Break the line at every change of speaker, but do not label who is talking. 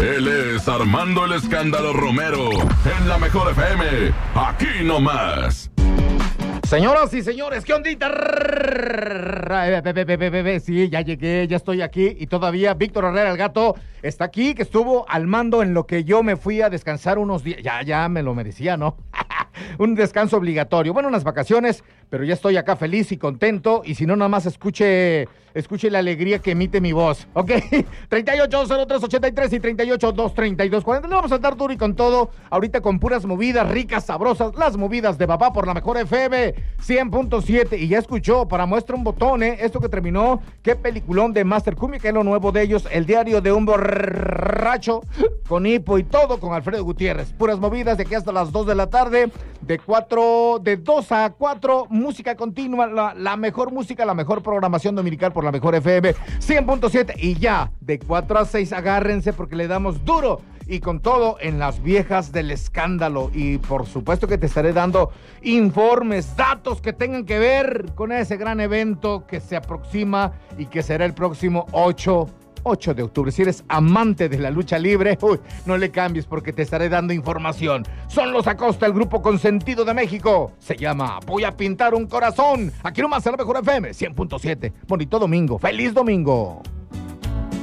Él es Armando el Escándalo Romero, en la Mejor FM, aquí nomás.
Señoras y señores, ¿qué ondita? Sí, ya llegué, ya estoy aquí y todavía Víctor Herrera, el gato, está aquí, que estuvo al mando en lo que yo me fui a descansar unos días. Ya me lo merecía, ¿no? Un descanso obligatorio. Bueno, unas vacaciones, pero ya estoy acá feliz y contento. Y si no, nada más escuche la alegría que emite mi voz, ¿ok? 380383 y 3823240. Le vamos a dar duro y con todo. Ahorita con puras movidas ricas, sabrosas. Las movidas de papá por la Mejor FM 100.7. Y ya escuchó, para muestra un botón, esto que terminó. Qué peliculón de Master Cumbia, que es lo nuevo de ellos. El diario de un borracho con hipo y todo con Alfredo Gutiérrez. Puras movidas de aquí hasta las 2 de la tarde. De 2 a 4, música continua, la mejor música, la mejor programación dominical por la Mejor FM 100.7. Y ya, de 4 a 6, agárrense porque le damos duro y con todo en las viejas del escándalo. Y por supuesto que te estaré dando informes, datos que tengan que ver con ese gran evento que se aproxima y que será el próximo 8 de octubre. Si eres amante de la lucha libre, no le cambies porque te estaré dando información. Son los Acosta, el grupo consentido de México. Se llama Voy a pintar un corazón. Aquí nomás en la Mejor FM 100.7. Bonito domingo. ¡Feliz domingo!